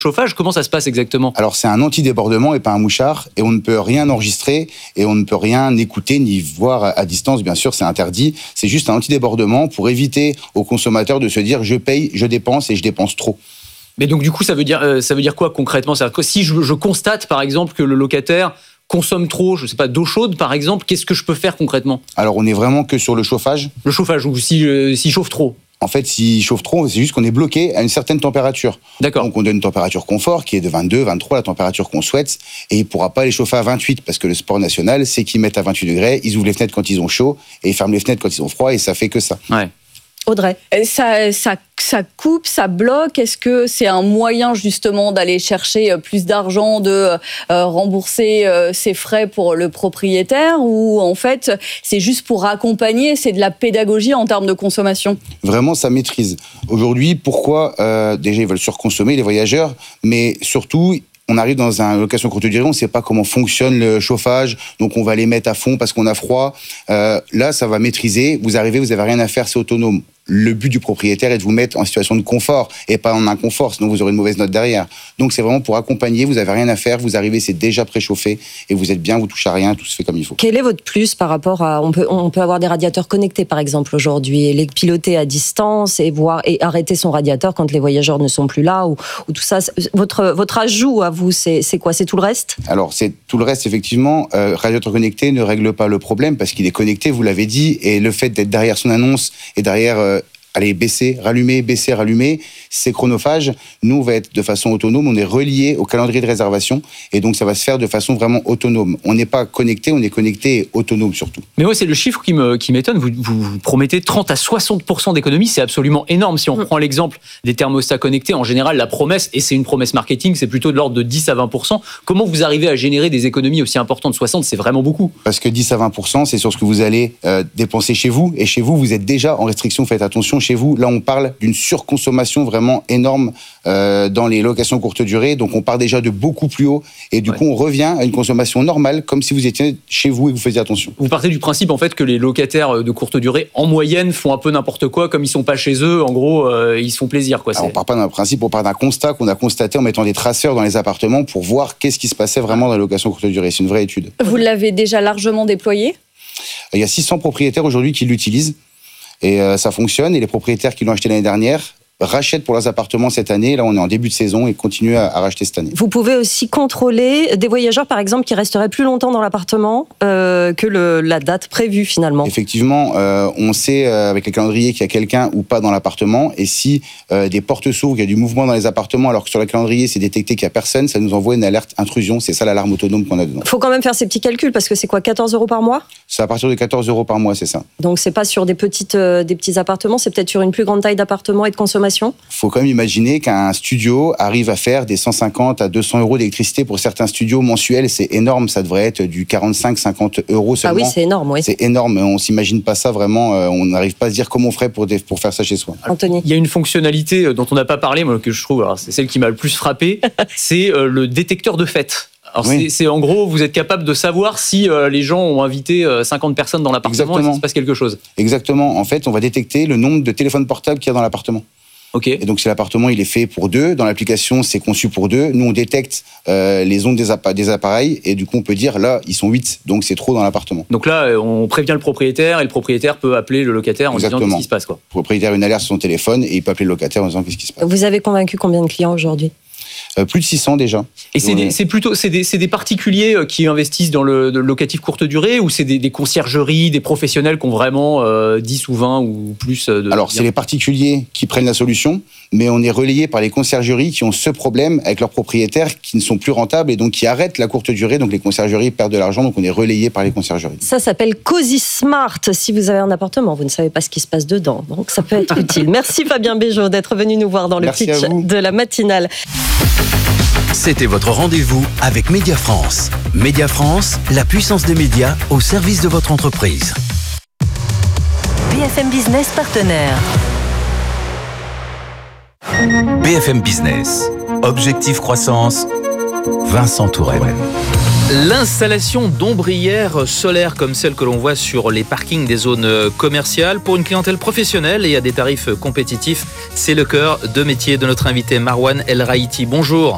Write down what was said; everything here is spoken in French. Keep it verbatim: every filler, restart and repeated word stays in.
chauffage, comment ça se passe exactement ? Alors c'est un anti-débordement et pas un mouchard, et on ne peut rien enregistrer et on ne peut rien écouter ni voir à distance, bien sûr c'est interdit. C'est juste un anti-débordement pour éviter aux consommateurs de se dire je paye, je dépense et je dépense trop. Mais donc du coup ça veut dire, euh, ça veut dire quoi concrètement ? C'est-à-dire que si je, je constate par exemple que le locataire consomme trop, je sais pas, d'eau chaude par exemple, qu'est-ce que je peux faire concrètement ? Alors on est vraiment que sur le chauffage. Le chauffage, ou si, euh, s'il chauffe trop ? En fait, s'il chauffe trop, c'est juste qu'on est bloqué à une certaine température. D'accord. Donc, on donne une température confort qui est de vingt-deux, vingt-trois, la température qu'on souhaite. Et il ne pourra pas les chauffer à vingt-huit parce que le sport national, c'est qu'ils mettent à vingt-huit degrés, ils ouvrent les fenêtres quand ils ont chaud et ils ferment les fenêtres quand ils ont froid et ça fait que ça. Ouais. Audrey, ça, ça, ça coupe, ça bloque. Est-ce que c'est un moyen justement d'aller chercher plus d'argent, de euh, rembourser euh, ses frais pour le propriétaire, ou en fait c'est juste pour accompagner, c'est de la pédagogie en termes de consommation ? Vraiment, ça maîtrise. Aujourd'hui, pourquoi euh, déjà ils veulent surconsommer les voyageurs, mais surtout on arrive dans une location courte durée, on ne sait pas comment fonctionne le chauffage, donc on va les mettre à fond parce qu'on a froid. Euh, là, ça va maîtriser. Vous arrivez, vous n'avez rien à faire, c'est autonome. Le but du propriétaire est de vous mettre en situation de confort et pas en inconfort, sinon vous aurez une mauvaise note derrière. Donc c'est vraiment pour accompagner, vous n'avez rien à faire, vous arrivez, c'est déjà préchauffé et vous êtes bien, vous touchez à rien, tout se fait comme il faut. Quel est votre plus par rapport à... On peut, on peut avoir des radiateurs connectés par exemple aujourd'hui, et les piloter à distance et, voir, et arrêter son radiateur quand les voyageurs ne sont plus là, ou, ou tout ça. Votre, votre ajout à vous, c'est, c'est quoi ? C'est tout le reste ? Alors c'est tout le reste effectivement. Euh, radiateur connecté ne règle pas le problème parce qu'il est connecté, vous l'avez dit, et le fait d'être derrière son annonce et derrière... Euh, Allez, baisser, rallumer, baisser, rallumer, c'est chronophage. Nous, on va être de façon autonome, on est relié au calendrier de réservation et donc ça va se faire de façon vraiment autonome. On n'est pas connecté, on est connecté et autonome surtout. Mais moi, c'est le chiffre qui, me, qui m'étonne. Vous, vous, vous promettez trente à soixante pour cent d'économie, c'est absolument énorme. Si on mmh. prend l'exemple des thermostats connectés, en général, la promesse, et c'est une promesse marketing, c'est plutôt de l'ordre de dix à vingt pour cent. Comment vous arrivez à générer des économies aussi importantes ? soixante, c'est vraiment beaucoup. Parce que dix à vingt pour cent, c'est sur ce que vous allez euh, dépenser chez vous, et chez vous, vous êtes déjà en restriction, faites attention. Chez vous, là, on parle d'une surconsommation vraiment énorme euh, dans les locations courte durée. Donc, on part déjà de beaucoup plus haut. Et du ouais. coup, on revient à une consommation normale, comme si vous étiez chez vous et que vous faisiez attention. Vous partez du principe, en fait, que les locataires de courte durée, en moyenne, font un peu n'importe quoi. Comme ils ne sont pas chez eux, en gros, euh, ils se font plaisir, quoi. Alors, on ne part pas d'un principe, on part d'un constat qu'on a constaté en mettant des traceurs dans les appartements pour voir qu'est-ce qui se passait vraiment dans la location courte durée. C'est une vraie étude. Vous l'avez déjà largement déployé ? Il y a six cents propriétaires aujourd'hui qui l'utilisent. Et euh, ça fonctionne, et les propriétaires qui l'ont acheté l'année dernière rachètent pour leurs appartements cette année. Là, on est en début de saison et continuent à, à racheter cette année. Vous pouvez aussi contrôler des voyageurs, par exemple, qui resteraient plus longtemps dans l'appartement euh, que le, la date prévue, finalement. Effectivement, euh, on sait euh, avec les calendriers qu'il y a quelqu'un ou pas dans l'appartement. Et si euh, des portes s'ouvrent, qu'il y a du mouvement dans les appartements, alors que sur le calendrier, c'est détecté qu'il n'y a personne, ça nous envoie une alerte intrusion. C'est ça l'alarme autonome qu'on a dedans. Il faut quand même faire ces petits calculs, parce que c'est quoi, quatorze euros par mois ? C'est à partir de quatorze euros par mois, c'est ça. Donc, c'est pas sur des, petites, euh, des petits appartements, c'est peut-être sur une plus grande taille d'appartement et de consommation ? Il faut quand même imaginer qu'un studio arrive à faire des cent cinquante à deux cents euros d'électricité pour certains studios mensuels. C'est énorme, ça devrait être du quarante-cinq à cinquante euros seulement. Ah oui, c'est énorme, oui. C'est énorme, on ne s'imagine pas ça vraiment, on n'arrive pas à se dire comment on ferait pour, pour faire ça chez soi. Anthony. Il y a une fonctionnalité dont on n'a pas parlé, moi, que je trouve, alors c'est celle qui m'a le plus frappé, c'est le détecteur de fête. Alors oui. c'est, c'est en gros, vous êtes capable de savoir si euh, les gens ont invité euh, cinquante personnes dans l'appartement. Exactement. Et qu'il se passe quelque chose. Exactement. En fait, on va détecter le nombre de téléphones portables qu'il y a dans l'appartement. Okay. Et donc, si l'appartement il est fait pour deux, dans l'application, c'est conçu pour deux. Nous, on détecte euh, les ondes des, appa- des appareils et du coup, on peut dire là, ils sont huit, donc c'est trop dans l'appartement. Donc là, on prévient le propriétaire et le propriétaire peut appeler le locataire en Exactement. disant qu'est-ce qui se passe, quoi. Le propriétaire a une alerte sur son téléphone et il peut appeler le locataire en disant qu'est-ce qui se passe. Vous avez convaincu combien de clients aujourd'hui ? Euh, plus de six cents déjà. Et c'est, des, c'est plutôt c'est des, c'est des particuliers qui investissent dans le, le locatif courte durée ou c'est des, des conciergeries, des professionnels qui ont vraiment euh, dix ou vingt ou plus de... Alors, c'est les particuliers qui prennent la solution, mais on est relayé par les conciergeries qui ont ce problème avec leurs propriétaires qui ne sont plus rentables et donc qui arrêtent la courte durée. Donc, les conciergeries perdent de l'argent, donc on est relayé par les conciergeries. Ça s'appelle Cozy Smart. Si vous avez un appartement, vous ne savez pas ce qui se passe dedans, donc ça peut être utile. Merci Fabien Béjot d'être venu nous voir dans le Merci pitch de la matinale. C'était votre rendez-vous avec Média France. Média France, la puissance des médias au service de votre entreprise. B F M Business partenaire. B F M Business. Objectif croissance. Vincent Tourelle. L'installation d'ombrières solaires comme celle que l'on voit sur les parkings des zones commerciales pour une clientèle professionnelle et à des tarifs compétitifs, c'est le cœur de métier de notre invité Marwan El Raïti. Bonjour.